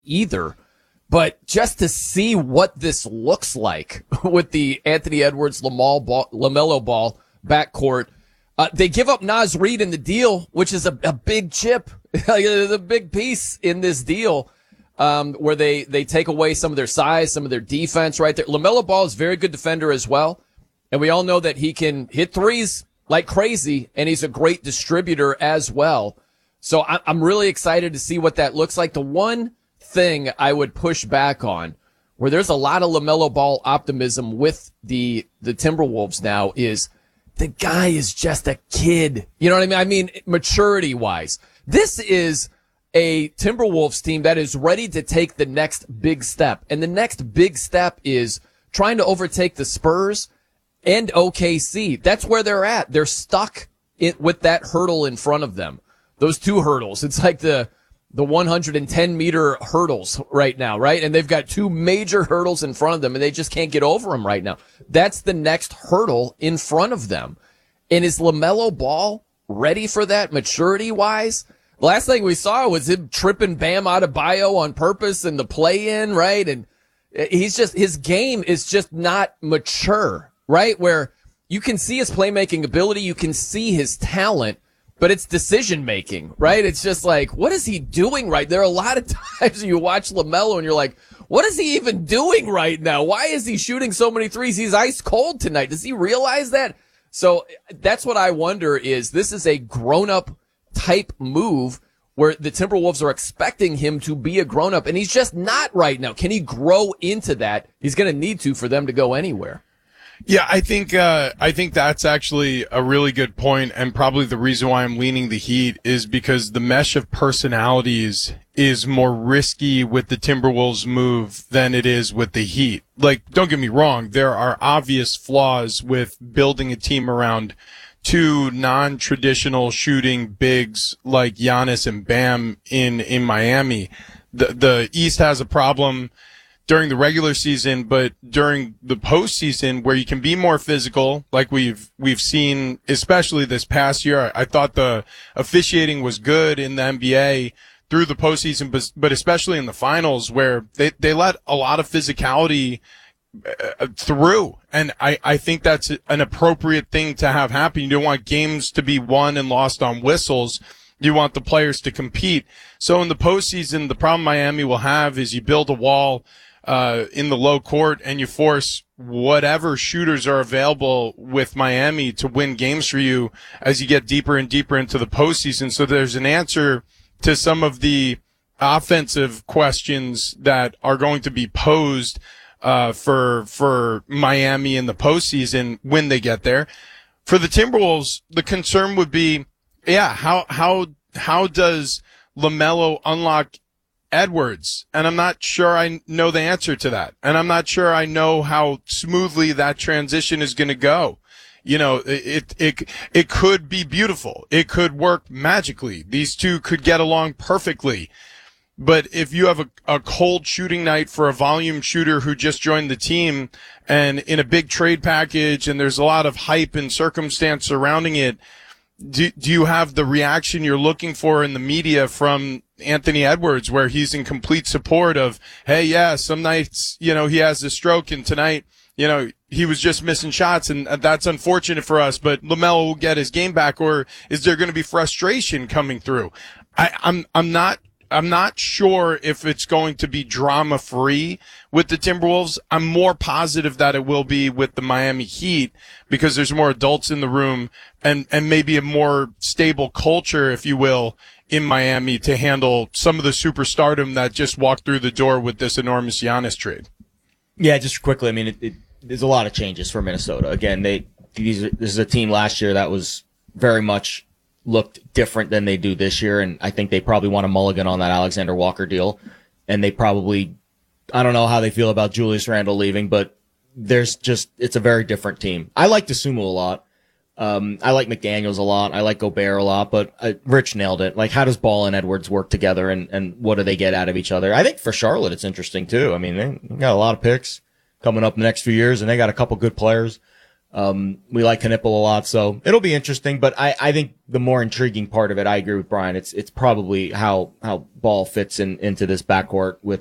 either. But just to see what this looks like with the Anthony Edwards, LaMelo Ball backcourt, they give up Naz Reid in the deal, which is a big chip, a big piece in this deal, where they take away some of their size, some of their defense right there. LaMelo Ball is a very good defender as well. And we all know that he can hit threes like crazy, and he's a great distributor as well. So I'm really excited to see what that looks like. The one thing I would push back on, where there's a lot of LaMelo Ball optimism with the Timberwolves now, is the guy is just a kid. You know what I mean? I mean, maturity wise, this is a Timberwolves team that is ready to take the next big step. And the next big step is trying to overtake the Spurs and OKC. That's where they're at. They're stuck with that hurdle in front of them. Those two hurdles. It's like the 110 meter hurdles right now, right? And they've got two major hurdles in front of them, and they just can't get over them right now. That's the next hurdle in front of them. And is LaMelo Ball ready for that maturity wise? The last thing we saw was him tripping Bam Adebayo on purpose in the play-in, right? And his game is just not mature, right? Where you can see his playmaking ability, you can see his talent, but it's decision making, right? It's just like, what is he doing right? There are a lot of times you watch LaMelo and you're like, what is he even doing right now? Why is he shooting so many threes? He's ice cold tonight. Does he realize that? So that's what I wonder, is this is a grown-up type move where the Timberwolves are expecting him to be a grown-up, and he's just not right now. Can he grow into that? He's going to need to for them to go anywhere. Yeah, I think that's actually a really good point, and probably the reason why I'm leaning the Heat is because the mesh of personalities is more risky with the Timberwolves move than it is with the Heat. Like, don't get me wrong, there are obvious flaws with building a team around two non-traditional shooting bigs like Giannis and Bam in Miami. The East has a problem during the regular season, but during the postseason, where you can be more physical, like we've seen, especially this past year. I thought the officiating was good in the NBA through the postseason, but especially in the finals, where they let a lot of physicality through. And I think that's an appropriate thing to have happen. You don't want games to be won and lost on whistles. You want the players to compete. So in the postseason, the problem Miami will have is you build a wall in the low court, and you force whatever shooters are available with Miami to win games for you as you get deeper and deeper into the postseason. So there's an answer to some of the offensive questions that are going to be posed for Miami in the postseason when they get there. For the Timberwolves, the concern would be, how does LaMelo unlock Edwards? And I'm not sure I know the answer to that. And I'm not sure I know how smoothly that transition is going to go. You know, it could be beautiful. It could work magically. These two could get along perfectly. But if you have a cold shooting night for a volume shooter who just joined the team, and in a big trade package, and there's a lot of hype and circumstance surrounding it, do you have the reaction you're looking for in the media from Anthony Edwards, where he's in complete support of, hey, yeah, some nights, he has a stroke, and tonight, he was just missing shots, and that's unfortunate for us, but LaMelo will get his game back? Or is there going to be frustration coming through? I'm not sure if it's going to be drama free with the Timberwolves. I'm more positive that it will be with the Miami Heat, because there's more adults in the room and maybe a more stable culture, if you will, in Miami to handle some of the superstardom that just walked through the door with this enormous Giannis trade. Yeah, just quickly, I mean, there's a lot of changes for Minnesota. Again, this is a team last year that was very much looked different than they do this year, and I think they probably want a mulligan on that Alexander Walker deal, and they probably, I don't know how they feel about Julius Randle leaving, but it's a very different team. I like DeSumo a lot. I like McDaniels a lot. I like Gobert a lot, but Rich nailed it. Like, how does Ball and Edwards work together, and what do they get out of each other? I think for Charlotte, it's interesting too. I mean, they got a lot of picks coming up in the next few years, and they got a couple good players. We like Knipple a lot, so it'll be interesting. But I think the more intriguing part of it, I agree with Brian. It's probably how Ball fits into this backcourt with